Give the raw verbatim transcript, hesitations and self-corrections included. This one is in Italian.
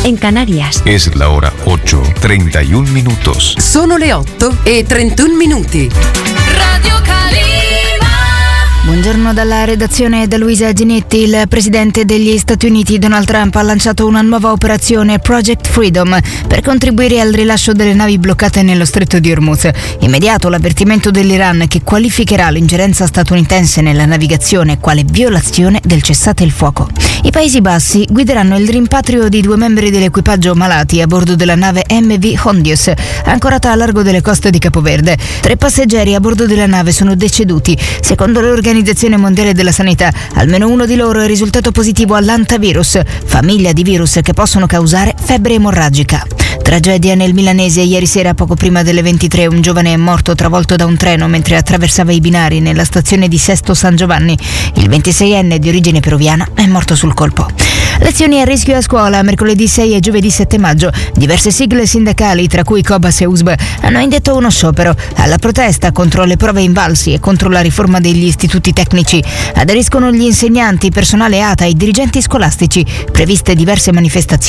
en Canarias. Es la hora ocho, treinta y un minutos. Sono le otto e trentuno minuti. Radio Calima. Buongiorno dalla redazione da Luisa Ginetti. Il presidente degli Stati Uniti Donald Trump ha lanciato una nuova operazione Project Freedom per contribuire al rilascio delle navi bloccate nello stretto di Hormuz. Immediato l'avvertimento dell'Iran che qualificherà l'ingerenza statunitense nella navigazione quale violazione del cessate il fuoco. I Paesi Bassi guideranno il rimpatrio di due membri dell'equipaggio malati a bordo della nave M V Hondius, ancorata a largo delle coste di Capoverde. Tre passeggeri a bordo della nave sono deceduti. Secondo l'Organizzazione Mondiale della Sanità, almeno uno di loro è risultato positivo all'antavirus, famiglia di virus che possono causare febbre emorragica. Tragedia nel milanese. Ieri sera, poco prima delle ventitré, un giovane è morto travolto da un treno mentre attraversava i binari nella stazione di Sesto San Giovanni. Il ventiseienne di origine peruviana è morto sul colpo. Lezioni a rischio a scuola. Mercoledì sei e giovedì sette maggio. Diverse sigle sindacali, tra cui Cobas e U S B, hanno indetto uno sciopero. Alla protesta contro le prove invalsi e contro la riforma degli istituti tecnici aderiscono gli insegnanti, personale A T A e dirigenti scolastici. Previste diverse manifestazioni